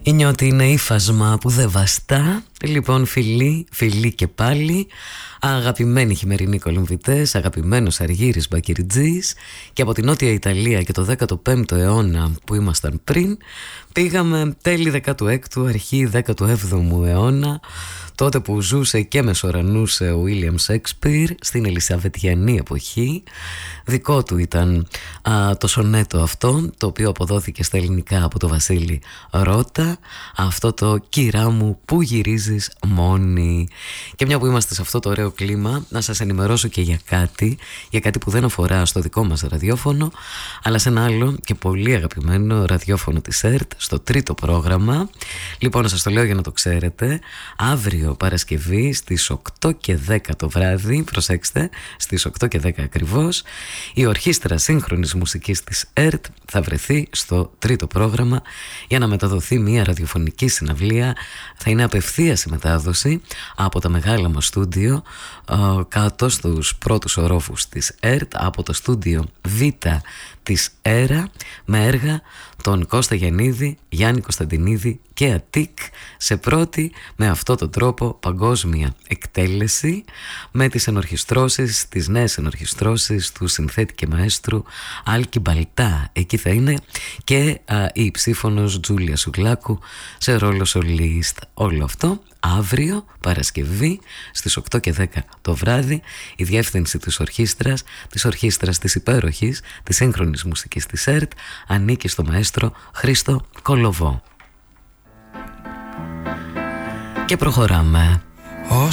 Νιώθει είναι ύφασμα που δεν βαστά. Λοιπόν, φιλοί και πάλι, αγαπημένοι χειμερινοί κολυμβητές, αγαπημένος Αργύρης Μπακυριτζής, και από την Νότια Ιταλία και το 15ο αιώνα που ήμασταν πριν, πήγαμε τέλη 16ου, αρχή 17ου αιώνα, τότε που ζούσε και μεσορανούσε ο Βίλιαμ Σέξπιρ στην Ελισαβετιανή εποχή. Δικό του ήταν το σονέτο αυτό, το οποίο αποδόθηκε στα ελληνικά από το Βασίλη Ρώτα, αυτό το «Κυρά μου που γυρίζεις μόνη». Και μια που είμαστε σε αυτό το ωραίο κλίμα, να σας ενημερώσω και για κάτι που δεν αφορά στο δικό μας ραδιόφωνο, αλλά σε ένα άλλο και πολύ αγαπημένο ραδιόφωνο της ΕΡΤ, στο τρίτο πρόγραμμα. Λοιπόν, να σας το λέω για να το ξέρετε, αύριο Παρασκευή στις 8 και 10 το βράδυ, προσέξτε, στις 8 και 10 ακριβώς, η Ορχήστρα Σύγχρονης Μουσικής της ΕΡΤ θα βρεθεί στο τρίτο πρόγραμμα για να μεταδοθεί μια ραδιοφωνική συναυλία. Θα είναι απευθείας η μετάδοση από τα μεγάλα μας στούντιο κάτω στους πρώτους ορόφους της ΕΡΤ, από το στούντιο Β της ΕΡΑ, με έργα τον Κώστα Γιαννίδη, Γιάννη Κωνσταντινίδη και Αττικ, σε πρώτη με αυτόν τον τρόπο παγκόσμια εκτέλεση, με τις ενορχιστρώσεις, τις νέες ενορχιστρώσεις του συνθέτη και μαέστρου Άλκη Μπαλτά. Εκεί θα είναι και η υψήφωνος Τζούλια Σουγλάκου σε ρόλο σολίστ. Όλο αυτό αύριο Παρασκευή στις 8 και 10 το βράδυ. Η διεύθυνση της ορχήστρας της υπέροχης της σύγχρονης μουσικής της ΕΡΤ ανήκει στο μαέστρο Χρήστο Κολοβό. Και προχωράμε.